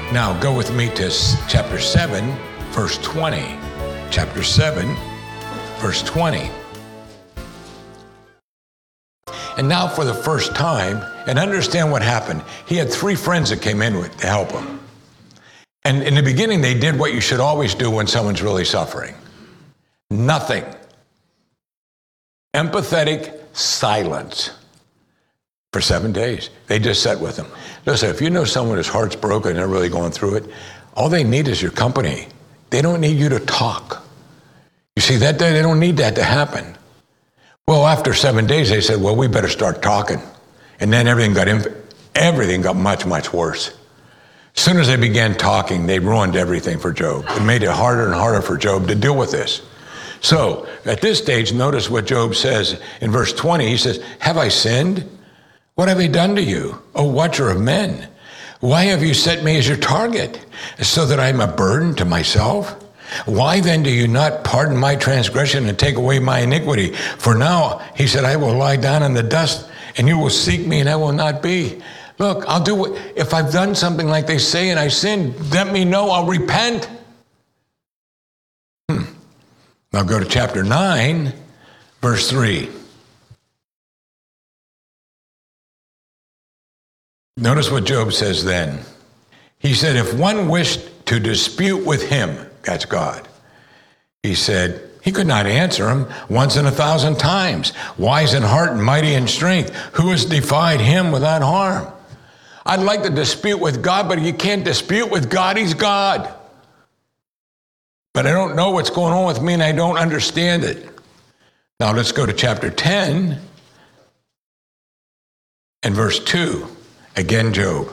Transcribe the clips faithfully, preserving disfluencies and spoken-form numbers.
Now go with me to chapter seven, verse twenty. Chapter seven, verse twenty. And now for the first time, and understand what happened. He had three friends that came in with, to help him. And in the beginning, they did what you should always do when someone's really suffering. Nothing. Empathetic silence for seven days. They just sat with him. Listen, if you know someone whose heart's broken and they're really going through it, all they need is your company. They don't need you to talk. You see, that day, they don't need that to happen. Well, after seven days, they said, well, we better start talking. And then everything got, inf- everything got much, much worse. As soon as they began talking, they ruined everything for Job. It made it harder and harder for Job to deal with this. So at this stage, notice what Job says in verse twenty. He says, have I sinned? What have I done to you, O watcher of men? Why have you set me as your target, so that I am a burden to myself? Why then do you not pardon my transgression and take away my iniquity? For now, he said, I will lie down in the dust, and you will seek me, and I will not be. Look, I'll do what, if I've done something like they say and I sinned, let me know, I'll repent. Hmm. Now go to chapter nine, verse three. Notice what Job says then. He said, if one wished to dispute with him, that's God, he said, he could not answer him once in a thousand times. Wise in heart and mighty in strength, who has defied him without harm? I'd like to dispute with God, but you can't dispute with God. He's God. But I don't know what's going on with me, and I don't understand it. Now let's go to chapter ten and verse two. Again, Job.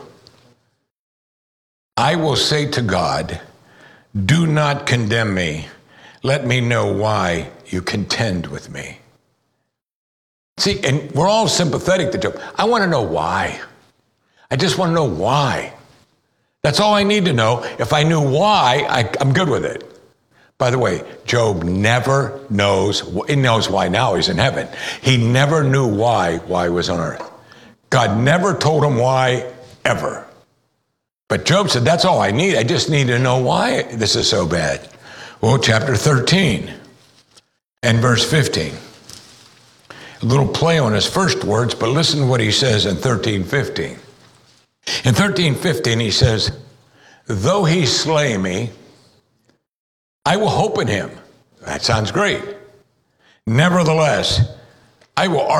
I will say to God, do not condemn me. Let me know why you contend with me. See, and we're all sympathetic to Job. I want to know why. I just want to know why. That's all I need to know. If I knew why, I, I'm good with it. By the way, Job never knows, he knows why now he's in heaven. He never knew why, why he was on earth. God never told him why, ever. But Job said, that's all I need. I just need to know why this is so bad. Well, chapter thirteen and verse fifteen. A little play on his first words, but listen to what he says in thirteen fifteen. In thirteen fifteen, he says, though he slay me, I will hope in him. That sounds great. Nevertheless, I will argue.